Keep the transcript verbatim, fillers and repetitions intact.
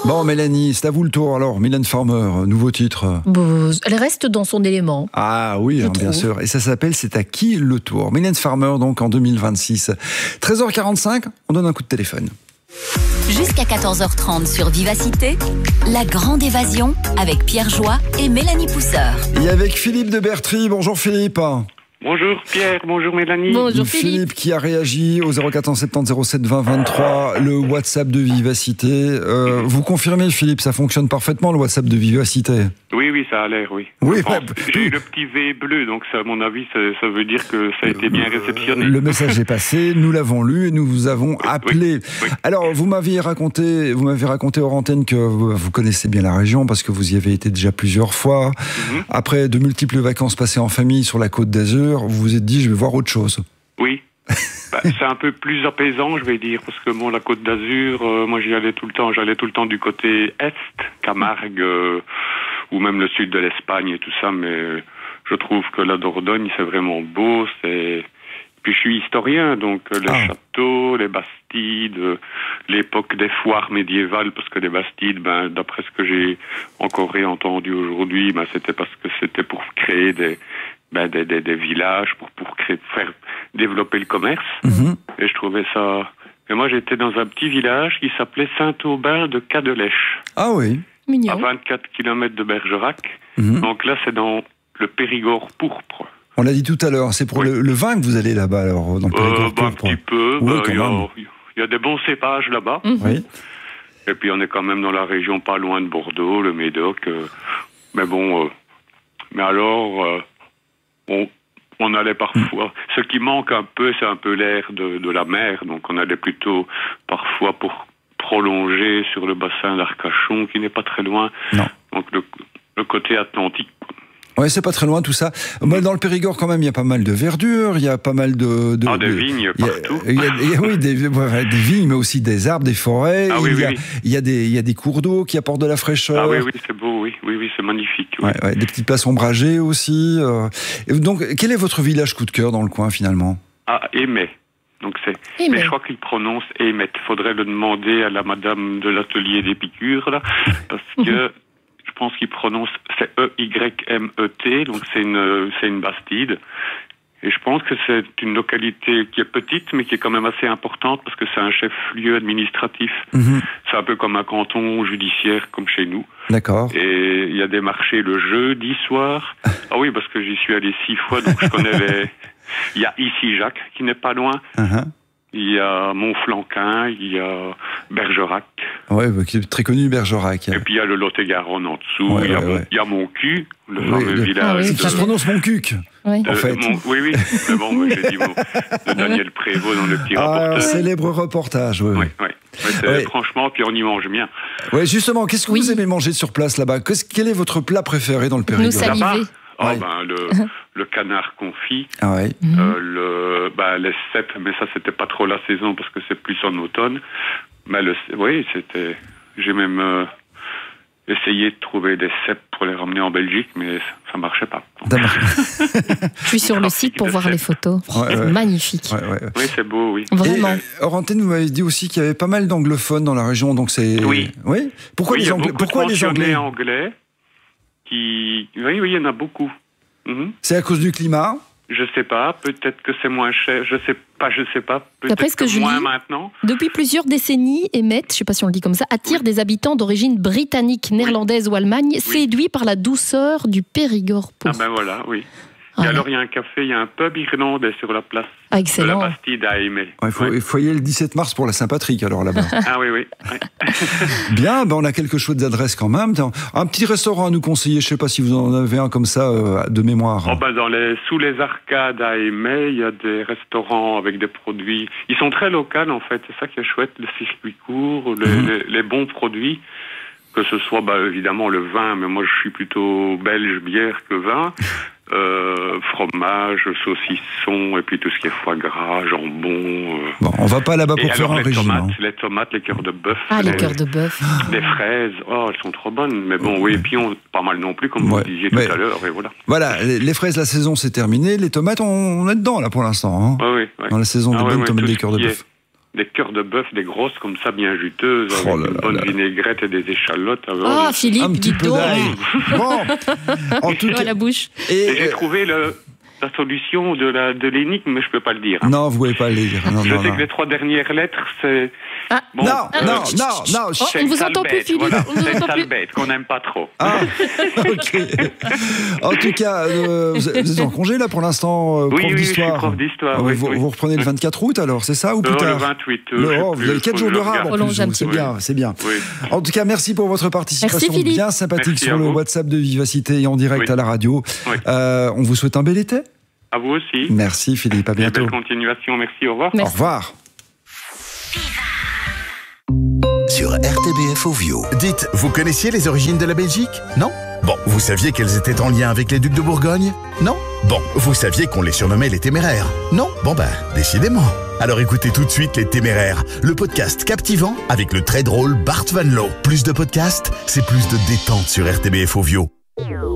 Bon, Mélanie, c'est à vous le tour. Alors, Mylène Farmer, nouveau titre. Bon, elle reste dans son élément. Ah oui, hein, bien sûr. Et ça s'appelle C'est à qui le tour? Mylène Farmer, donc en deux mille vingt-six. treize heures quarante-cinq, on donne un coup de téléphone. Jusqu'à quatorze heures trente sur Vivacité, la grande évasion avec Pierre Joie et Mélanie Pousseur. Et avec Philippe de Bertry. Bonjour Philippe. Bonjour Pierre, bonjour Mélanie. Bonjour Philippe. Philippe. Qui a réagi au zéro quatre sept zéro zéro sept vingt vingt-trois, le WhatsApp de Vivacité. Euh, vous confirmez Philippe, ça fonctionne parfaitement le WhatsApp de Vivacité? Oui, oui, ça a l'air, oui. Oui, Enfin, bah, j'ai eu le petit V bleu, donc ça, à mon avis, ça, ça veut dire que ça a été bien réceptionné. Le message est passé, nous l'avons lu et nous vous avons appelé. Oui, oui. Alors, vous m'aviez raconté, vous m'avez raconté hors antenne que vous, vous connaissez bien la région parce que vous y avez été déjà plusieurs fois. Mm-hmm. Après de multiples vacances passées en famille sur la Côte d'Azur, vous vous êtes dit, je vais voir autre chose. Oui. Bah, c'est un peu plus apaisant, je vais dire, parce que bon, la Côte d'Azur, euh, moi j'y allais tout le temps, j'allais tout le temps du côté est, Camargue, euh, ou même le sud de l'Espagne et tout ça, mais je trouve que la Dordogne, c'est vraiment beau, c'est... Puis je suis historien, donc euh, les Ah. châteaux, les bastides, euh, l'époque des foires médiévales, parce que les bastides, ben, d'après ce que j'ai encore réentendu aujourd'hui, ben, c'était parce que c'était pour créer des, ben, des, des, des villages, pour, pour créer, faire développer le commerce. Mhm. Et je trouvais ça... Et moi, j'étais dans un petit village qui s'appelait Saint-Aubin de Caddelèche, Ah oui. à Mignon. vingt-quatre kilomètres de Bergerac. Mhm. Donc là, c'est dans le Périgord pourpre. On l'a dit tout à l'heure, c'est pour Oui. le, le vin que vous allez là-bas, alors, dans le Euh, Périgord bah, un pourpre. petit peu. Oui, bah, quand il y a- même. il y, a des bons cépages là-bas. Oui. Et puis on est quand même dans la région pas loin de Bordeaux, le Médoc. euh, mais bon, euh, mais alors, euh, on, on allait parfois... Ce qui manque un peu, c'est un peu l'air de, de la mer. Donc on allait plutôt parfois pour prolonger sur le bassin d'Arcachon, qui n'est pas très loin. Non. Donc le, le côté atlantique. Ouais, c'est pas très loin tout ça. Moi, dans le Périgord, quand même, il y a pas mal de verdure, il y a pas mal de... de Ah, des de- vignes il y a- partout. il y a- il y a- oui, des, ouais, des vignes, mais aussi des arbres, des forêts. Ah oui, il, y oui, a, oui. il, y a des, il y a des cours d'eau qui apportent de la fraîcheur. Ah oui, oui, c'est beau, oui, oui, oui, c'est magnifique. Oui. Ouais, ouais, des petites places ombragées aussi. euh. Et donc, quel est votre village coup de cœur dans le coin, finalement? Ah, Aimé. Donc c'est. Aimé. Mais je crois qu'il prononce Émet. Faudrait le demander à la madame de l'atelier des piqûres, là, parce que je pense qu'il prononce, c'est E Y M E T, donc c'est une, c'est une bastide. Et je pense que c'est une localité qui est petite, mais qui est quand même assez importante, parce que c'est un chef-lieu administratif. Mhm. C'est un peu comme un canton judiciaire, comme chez nous. D'accord. Et il y a des marchés le jeudi soir. Ah oui, parce que j'y suis allé six fois, donc je connais les... Il y a ici Jacques, qui n'est pas loin. Uh-huh. Il y a Montflanquin, il y a Bergerac. Ouais, bah, qui est très connu, Bergerac. Et puis il y a le Lot-et-Garonne en dessous. Ouais, il, y a ouais, mon, ouais. il y a Moncu, le Oui, fameux le- village. Ah oui, de, Ça se prononce mon cuc. Oui. de- en fait. mon- oui, oui. Mais bon, moi, j'ai dit mon- de Daniel Prévost dans le petit Ah, reportage. célèbre reportage, oui. Oui, oui. Ouais, c'est- Ouais. Franchement, puis on y mange bien. Ouais, justement, qu'est-ce que Oui. vous aimez manger sur place là-bas? Qu'est-ce- Quel est votre plat préféré dans le Périgord? Nous saliver. Là-bas, ah, Ouais. ben, le, le canard confit. Ah ouais. Euh, le, bah, les cèpes, mais ça c'était pas trop la saison parce que c'est plus en automne. Mais le, oui, c'était. J'ai même euh, essayé de trouver des cèpes pour les ramener en Belgique, mais ça marchait pas. Donc, D'accord. Je suis sur le site pour voir les photos. Ouais, ouais. Magnifique. Ouais, ouais. oui, c'est beau, oui. Vraiment. Et, hors antenne, vous m'avez dit aussi qu'il y avait pas mal d'anglophones dans la région, donc c'est. Oui. Oui. Pourquoi Oui, il y les a Anglais? beaucoup Pourquoi de les Anglais? pensionnés anglais qui. Oui, oui, il y en a beaucoup. Mhm. C'est à cause du climat? Je sais pas, peut-être que c'est moins cher, je sais pas, je sais pas, D'après peut-être ce que que je moins lis, maintenant. Depuis plusieurs décennies, Emmet, je ne sais pas si on le dit comme ça, attire des habitants d'origine britannique, néerlandaise ou Allemagne, séduits par la douceur du Périgord Ah pourpre. ben voilà, oui. Ah Et ouais. alors il y a un café, il y a un pub irlandais sur la place Ah, de la excellent. Bastide à Aimé. Il faut, Ouais. faut y aller le dix-sept mars pour la Saint-Patrick, alors là-bas. Ah oui, oui. Ouais. Bien, ben on a quelques chouettes adresses quand même. Tiens, un petit restaurant à nous conseiller, je sais pas si vous en avez un comme ça euh, de mémoire. Oh ben dans les, sous les arcades à Aimé, il y a des restaurants avec des produits. Ils sont très locaux en fait, c'est ça qui est chouette, le circuit court, les, Mhm. les, les bons produits. Que ce soit bah, évidemment le vin, mais moi je suis plutôt belge bière que vin. Euh, fromage, saucisson, et puis tout ce qui est foie gras, jambon. Euh. Bon, on va pas là-bas Et pour faire alors un les régime. tomates, hein. les tomates, les cœurs de bœuf, Ah, les les, cœurs de bœuf. les fraises, oh elles sont trop bonnes. Mais bon, oui, et puis on, pas mal non plus, comme Ouais, vous disiez mais- tout à l'heure, et voilà. Voilà, les, les fraises, la saison c'est terminé. Les tomates, on, on est dedans là pour l'instant. Hein. Ah oui, oui. Dans la saison Ah des ouais, bonnes ouais, tomates tout des ce cœurs de qui est- bœuf. des cœurs de bœuf, des grosses comme ça, bien juteuses, Oh avec là une là bonne là. vinaigrette et des échalotes. Alors, Ah, Philippe, Un petit dis peu donc. d'ail. Bon, en tout L'eau à cas, la bouche. et, et j'ai euh, trouvé le, la solution de la de l'énigme, mais je peux pas le dire. hein. non, vous pouvez pas le dire. Non, je non, sais non. que les trois dernières lettres, c'est... Ah. Bon, Non, euh, non, non, non. Oh, c'est on une vous sale entend plus, bête, Philippe. voilà. On vous C'est une entend sale plus. bête qu'on n'aime pas trop. Ah, ok. En tout cas, euh, vous êtes en congé là pour l'instant, euh, Oui, prof oui, je suis d'histoire. prof d'histoire, Euh, oui, vous, oui. vous reprenez le vingt-quatre août alors, c'est ça ou plus Euh, tard le vingt-huit. euh, Le- je sais oh, plus, vous avez quatre faut jours que de je rab en regarde. Prolonge plus, un vous, petit c'est peu. bien, c'est bien. Oui. En tout cas, merci pour votre participation Merci, Philippe. bien sympathique Merci sur à le vous. WhatsApp de Vivacité et en direct Oui. à la radio. Oui. Euh, on vous souhaite un bel été. À vous aussi. Merci Philippe, à Et bientôt. belle continuation. Merci, au revoir. Merci. Au revoir. Sur R T B F Ovio. Dites, vous connaissiez les origines de la Belgique? Non? Bon, vous saviez qu'elles étaient en lien avec les ducs de Bourgogne? Non? Bon, vous saviez qu'on les surnommait les Téméraires? Non? Bon ben, décidément. Alors écoutez tout de suite Les Téméraires, le podcast captivant avec le très drôle Bart Van Loo. Plus de podcasts, c'est plus de détente sur R T B F Ovio.